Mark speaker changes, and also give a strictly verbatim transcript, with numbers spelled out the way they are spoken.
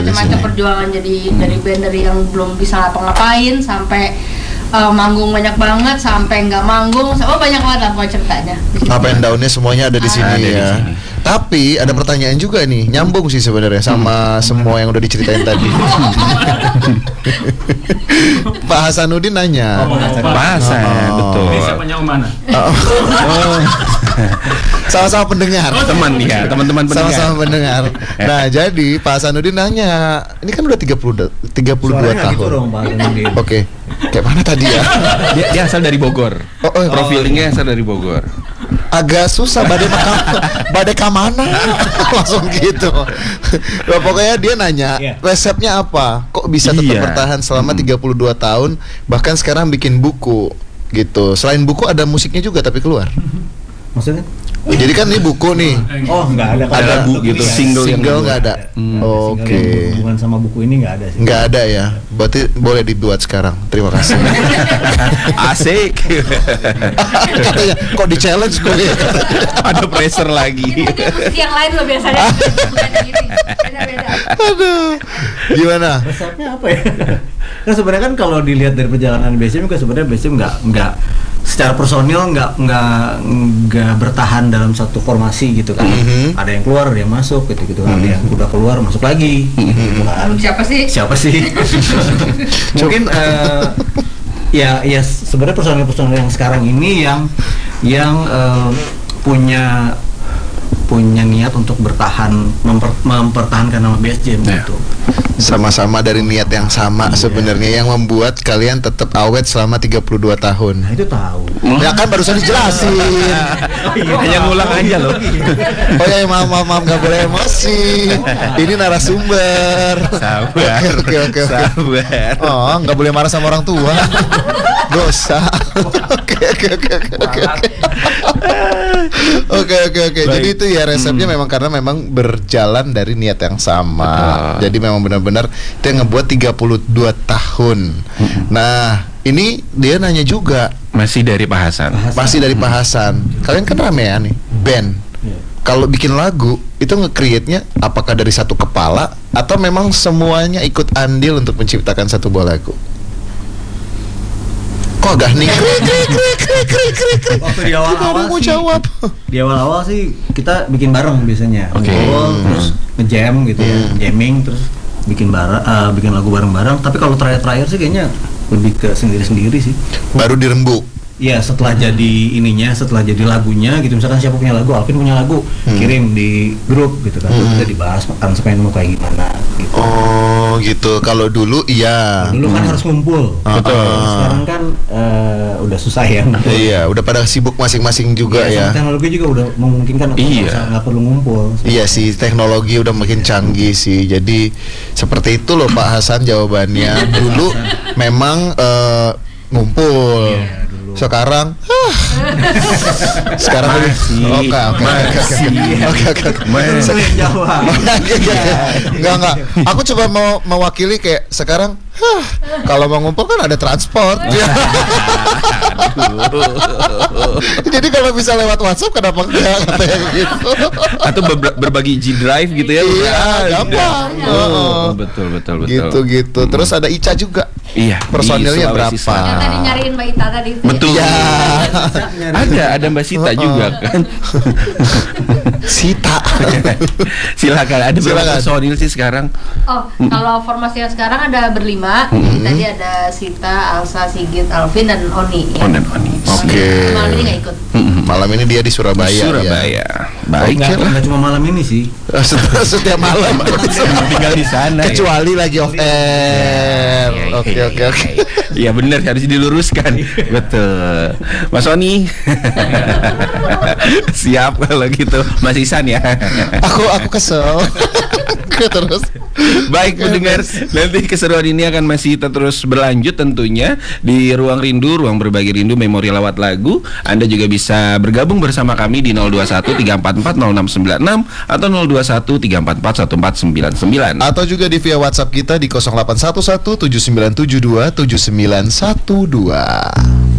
Speaker 1: macam-macam perjuangan jadi hmm. dari band dari yang belum bisa ngapa-ngapain sampai uh, manggung banyak banget sampai nggak manggung, oh banyak banget lah pokoknya ceritanya.
Speaker 2: Up and down-nya semuanya ada di sini
Speaker 3: ada
Speaker 2: ya. Di sini. Tapi ada pertanyaan juga nih, nyambung sih sebenarnya sama hmm. semua yang udah diceritain tadi. Pak Hasanuddin nanya.
Speaker 3: Oh, Pak Hasan, oh, betul.
Speaker 4: Ini siapanya Om Mana?
Speaker 2: Oh. Oh. Sama-sama pendengar.
Speaker 3: Oh, teman ya, teman-teman pendengar.
Speaker 2: Sama-sama pendengar. Nah, jadi Pak Hasanuddin nanya, ini kan udah tiga puluh, tiga puluh dua tahun. Gitu dong, Pak Hasanuddin. Oke. Okay. Kayak mana tadi ya?
Speaker 3: Dia, dia asal dari Bogor.
Speaker 2: Oh, oh,
Speaker 3: profilingnya asal dari Bogor.
Speaker 2: Agak susah badai makam, badai kamana langsung gitu. Nah, pokoknya dia nanya yeah. resepnya apa? Kok bisa tetap yeah. bertahan selama tiga puluh dua tahun, bahkan sekarang bikin buku gitu. Selain buku ada musiknya juga tapi keluar.
Speaker 5: Maksudnya?
Speaker 2: Jadi kan ini buku nih.
Speaker 5: Oh, enggak ada.
Speaker 2: Ada
Speaker 3: buku gitu, single
Speaker 2: single enggak ada.
Speaker 5: Hmm.
Speaker 2: Oke. Okay.
Speaker 5: Hubungan sama buku ini enggak ada sih.
Speaker 2: Enggak ada ya. Berarti boleh dibuat sekarang. Terima kasih.
Speaker 3: Asik.
Speaker 2: Katanya kok di challenge gue ya.
Speaker 3: Ada pressure lagi.
Speaker 1: Yang lain loh biasanya bukan gini. Beda-beda.
Speaker 2: Aduh. Gimana?
Speaker 5: Resepnya apa ya? Kan sebenarnya kan kalau dilihat dari perjalanan B S M kan sebenarnya B S M enggak enggak secara personil nggak nggak nggak bertahan dalam satu formasi gitu kan. Mm-hmm. Ada yang keluar, ada yang masuk gitu gitu. Mm-hmm. Ada yang udah keluar masuk lagi. Mm-hmm. Gitu kan.
Speaker 1: Siapa sih?
Speaker 5: Siapa sih? Mungkin uh, ya ya sebenarnya personil-personil yang sekarang ini yang yang uh, punya punya niat untuk bertahan memper, mempertahankan nama B S J M gitu.
Speaker 2: Sama-sama dari niat yang sama yeah. sebenarnya yang membuat kalian tetap awet selama tiga puluh dua tahun.
Speaker 5: Nah, itu tahu.
Speaker 2: Ya kan barusan dijelasin.
Speaker 3: Oh, iya. Hanya ngulang aja loh.
Speaker 2: Oh ya maaf maaf maaf nggak boleh emosi. Ini narasumber.
Speaker 3: Sabar.
Speaker 2: Oke oke oke.
Speaker 3: Sabar.
Speaker 2: Oh nggak boleh marah sama orang tua. Dosa. Oke oke oke oke. Oke oke oke. Jadi itu ya resepnya hmm. memang karena memang berjalan dari niat yang sama. Betul. Jadi memang benar-benar itu yang ngebuat tiga puluh dua tahun. Hmm. Nah, ini dia nanya juga.
Speaker 3: Masih dari Pak Hasan.
Speaker 2: Masih dari Pak Hasan. Kalian kan ramean nih, band. Yeah. Kalau bikin lagu itu nge-create-nya apakah dari satu kepala atau memang semuanya ikut andil untuk menciptakan satu buah lagu? Kok agak nih?
Speaker 5: Waktu di awal-awal
Speaker 2: mau
Speaker 5: sih,
Speaker 2: jawab.
Speaker 5: Di awal-awal sih kita bikin bareng biasanya.
Speaker 2: Oke.
Speaker 5: Okay. Hmm. Terus nge-jam gitu ya, hmm. jamming terus bikin bareng, uh, bikin lagu bareng-bareng. Tapi kalau terakhir-terakhir sih kayaknya lebih ke sendiri-sendiri sih.
Speaker 2: Baru dirembuk.
Speaker 5: Iya, setelah hmm. jadi ininya, setelah jadi lagunya gitu. Misalkan siapa punya lagu, Alvin punya lagu, hmm. kirim di grup gitu kan. Hmm. Kita dibahas aransemen mau kayak gimana gitu.
Speaker 2: Oh, gitu. Kalau dulu iya.
Speaker 5: Dulu kan hmm. harus ngumpul.
Speaker 2: Uh,
Speaker 5: Betul.
Speaker 2: Uh.
Speaker 5: Sekarang kan uh, udah susah ya.
Speaker 2: Iya, udah pada sibuk masing-masing juga
Speaker 5: iya, ya. Teknologi juga udah memungkinkan
Speaker 3: iya.
Speaker 5: nggak perlu ngumpul.
Speaker 2: Iya sih, teknologi udah makin canggih sih. Jadi seperti itu loh Pak Hasan jawabannya. Dulu memang uh, ngumpul. Iya. Sekarang huh. Sekarang oke oke oke oke enggak enggak aku coba mau mewakili kayak sekarang huh. Kalau mau ngumpul kan ada transport. Jadi kalau bisa lewat WhatsApp kenapa enggak katanya gitu.
Speaker 3: Atau ber- berbagi G Drive gitu ya.
Speaker 2: Iya gampang.
Speaker 3: Oh, betul betul betul.
Speaker 2: Gitu gitu. Terus ada Ica juga.
Speaker 3: Iya.
Speaker 2: Personilnya berapa?
Speaker 1: Yang tadi nyariin Mbak Ita tadi.
Speaker 3: Betul. Ya. Ada ada Mbak Sita juga kan.
Speaker 2: Sita.
Speaker 3: Silakan. Ada berapa personil sih sekarang?
Speaker 1: Oh, kalau formasi yang sekarang ada berlima.
Speaker 2: Mm-hmm.
Speaker 1: Tadi ada Sita, Alsa, Sigit, Alvin dan Oni.
Speaker 3: Ya. On dan Oni.
Speaker 2: Oke. Okay.
Speaker 1: Malam ini nggak ikut.
Speaker 2: Mm-hmm. Malam ini dia di Surabaya.
Speaker 3: Di Surabaya. Ya.
Speaker 5: Baik. Nggak, nggak cuma malam ini sih.
Speaker 2: Setiap, setiap malam.
Speaker 3: Tinggal di sana.
Speaker 2: Kecuali ya. Lagi off air. Oke oke oke.
Speaker 3: Iya benar harus diluruskan. Betul. Mas Oni. Siap kalau gitu. Mas Isan ya.
Speaker 2: Aku aku kesel. Terus.
Speaker 3: Baik pendengar, nanti keseruan ini akan masih terus berlanjut tentunya di Ruang Rindu, Ruang Berbagi Rindu Memori Lawat Lagu. Anda juga bisa bergabung bersama kami di nol dua satu tiga empat empat nol enam sembilan enam atau nol dua satu tiga empat empat satu empat sembilan sembilan
Speaker 2: atau juga di via WhatsApp kita di nol delapan satu satu tujuh sembilan tujuh dua tujuh sembilan satu dua.